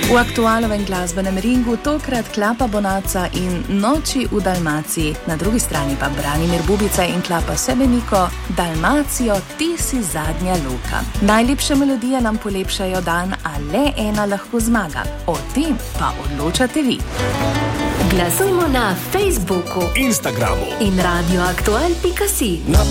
V aktualnem glasbenem ringu tokrat Klapa Bonaca in Noči v Dalmaciji, na drugi strani pa Branimir Bubica in Klapa Semeniko, Dalmacijo, ti si zadnja luka. Najlepše melodije nam polepšajo dan, a le ena lahko zmaga. O tem pa odločate vi. Glasujmo na Facebooku, Instagramu in radioaktual.si.